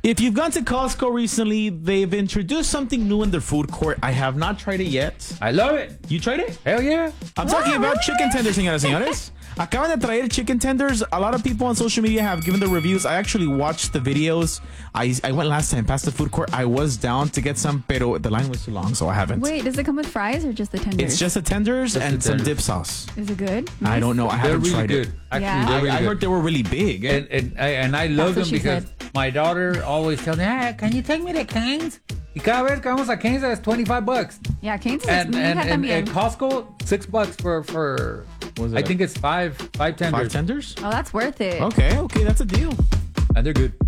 If you've gone to Costco recently, they've introduced something new in their food court. I have not tried it yet. I love it. You tried it? Hell yeah. I'm talking about chicken tenders, señoras y señores. Acaban de traer chicken tenders. A lot of people on social media have given the reviews. I actually watched the videos. I went last time past the food court. I was down to get some, pero the line was too long, so I haven't. Wait, does it come with fries or just the tenders? It's just the tenders Just and the some tenders. dip sauce. Is it good? I don't know. I They're haven't really tried good. it. Actually, Yeah. they're really I good. heard they were really big. And I love That's them what she because my daughter always tells me, can you take me to Cane's? Y cada vez que vamos a Cane's, that's $25. Yeah, Cane's is And también. Costco, $6 for Was it I think it's five tenders. 5 tenders? Oh, that's worth it. Okay, that's a deal. And they're good.